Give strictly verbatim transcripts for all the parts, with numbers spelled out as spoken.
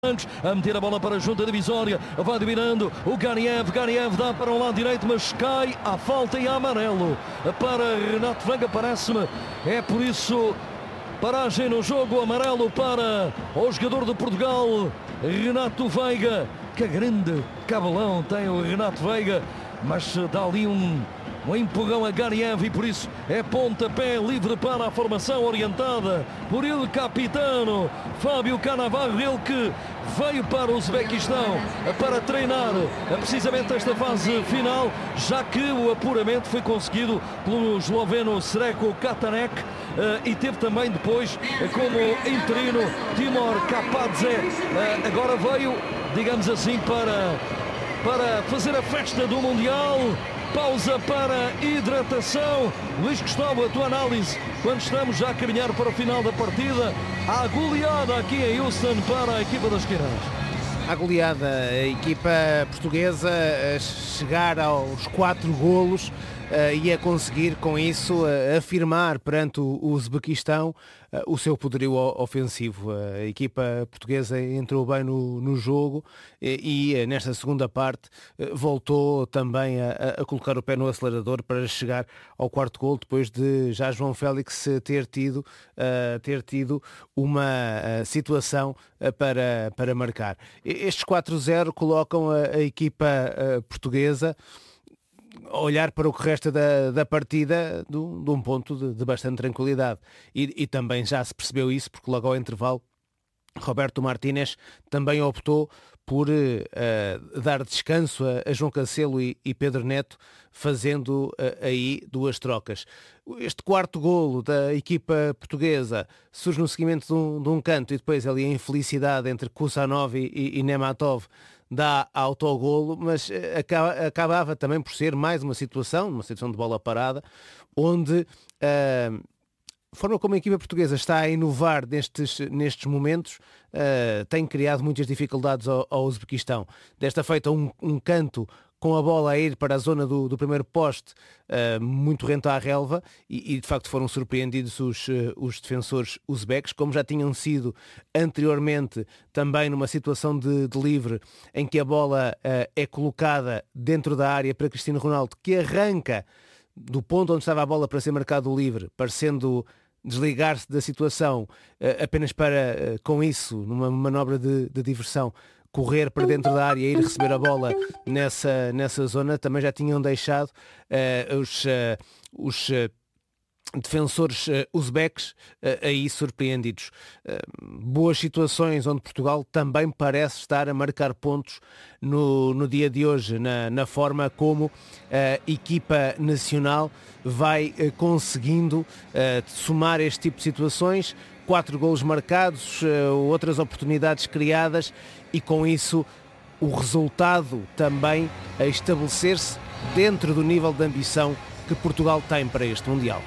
A meter a bola para a junta divisória, vai dominando o Ganiev, Ganiev dá para o lado direito, mas cai à falta e a amarelo para Renato Veiga, parece-me. É por isso, paragem no jogo, amarelo para o jogador de Portugal, Renato Veiga. Que grande cabelão tem o Renato Veiga, mas dá ali um... um empurrão a Ganiev e por isso é pontapé livre para a formação orientada por ele, capitano Fábio Cannavaro, ele que veio para o Uzbequistão para treinar precisamente esta fase final, já que o apuramento foi conseguido pelo esloveno Srečko Katanec e teve também depois como interino Timur Kapadze. Agora veio, digamos assim, para, para fazer a festa do Mundial. Pausa para hidratação. Luís Gustavo, a tua análise quando estamos já a caminhar para o final da partida. Há goleada aqui em Houston para a equipa das Quinas. A goleada, a equipa portuguesa a chegar aos quatro golos uh, e a conseguir com isso uh, afirmar perante o Uzbequistão uh, o seu poderio ofensivo. A equipa portuguesa entrou bem no, no jogo e, e nesta segunda parte uh, voltou também a, a colocar o pé no acelerador para chegar ao quarto golo, depois de já João Félix ter tido, uh, ter tido uma uh, situação uh, para, para marcar. Estes quatro zero colocam a, a equipa uh, portuguesa a olhar para o que resta da, da partida de um, de um ponto de, de bastante tranquilidade. E, e também já se percebeu isso, porque logo ao intervalo Roberto Martínez também optou por uh, dar descanso a, a João Cancelo e, e Pedro Neto, fazendo uh, aí duas trocas. Este quarto golo da equipa portuguesa surge no seguimento de um, de um canto e depois ali a infelicidade entre Kusanov e, e Nematov dá autogolo, mas uh, acaba, acabava também por ser mais uma situação, uma situação de bola parada, onde... Uh, A forma como a equipa portuguesa está a inovar nestes, nestes momentos uh, tem criado muitas dificuldades ao, ao Uzbequistão. Desta feita um, um canto com a bola a ir para a zona do, do primeiro poste, uh, muito rente à relva, e, e de facto foram surpreendidos os, uh, os defensores uzbeques, como já tinham sido anteriormente também numa situação de, de livre, em que a bola uh, é colocada dentro da área para Cristiano Ronaldo, que arranca do ponto onde estava a bola para ser marcado o livre, parecendo desligar-se da situação apenas para, com isso, numa manobra de, de diversão, correr para dentro da área e ir receber a bola nessa, nessa zona. Também já tinham deixado uh, os, uh, os uh, defensores uh, uzbeques uh, aí surpreendidos. Uh, boas situações onde Portugal também parece estar a marcar pontos no, no dia de hoje, na, na forma como a uh, equipa nacional vai uh, conseguindo uh, somar este tipo de situações. Quatro golos marcados, uh, outras oportunidades criadas e com isso o resultado também a estabelecer-se dentro do nível de ambição que Portugal tem para este Mundial.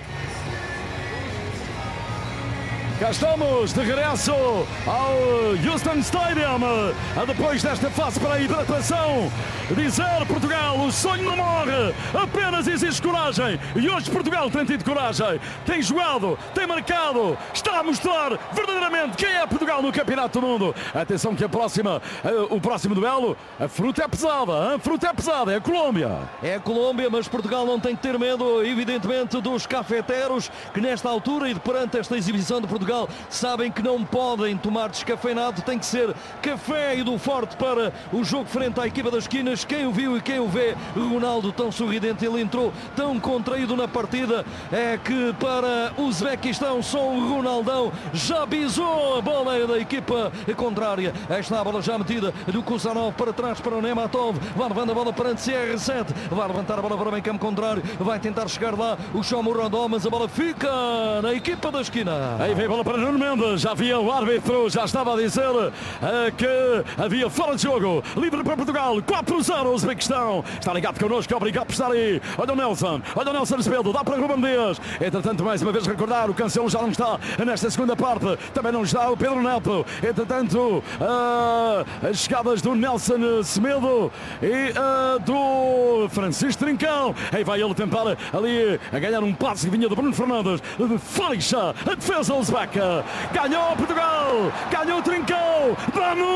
Cá estamos, de regresso ao Houston Stadium, depois desta fase para a hidratação. Dizer Portugal, o sonho não morre, apenas exige coragem. E hoje Portugal tem tido coragem, tem jogado, tem marcado, está a mostrar verdadeiramente quem é Portugal no Campeonato do Mundo. Atenção que a próxima, o próximo duelo, a fruta é pesada, a fruta é pesada, é a Colômbia. É a Colômbia, mas Portugal não tem que ter medo, evidentemente, dos cafeteros, que nesta altura e perante esta exibição de Portugal, sabem que não podem tomar descafeinado, tem que ser café e do forte para o jogo frente à equipa das Quinas. Quem o viu e quem o vê, Ronaldo tão sorridente, ele entrou tão contraído na partida, é que para o Uzbequistão só o Ronaldão já bisou a bola da equipa contrária. Aí está a bola já metida do Kusanov para trás para o Nematov, vai levando a bola para C R sete, vai levantar a bola para o meio campo contrário, vai tentar chegar lá o Shomurodó, mas a bola fica na equipa da esquina. Aí vem a bola para Nuno Mendes, já havia o árbitro, já estava a dizer uh, que havia fora de jogo, livre para Portugal, quatro zero Uzbequistão. Está ligado connosco, obrigado por estar aí. Olha o Nelson, olha o Nelson Semedo, dá para Ruben Dias. Entretanto, mais uma vez recordar, o Cancelo já não está nesta segunda parte, também não está o Pedro Neto. Entretanto, uh, as chegadas do Nelson Semedo e uh, do Francisco Trincão. Aí vai ele tentar ali a ganhar um passe que vinha do Bruno Fernandes, fecha a defesa Uzbeque. ataca. Ganhou Portugal, ganhou Trincão, vamos!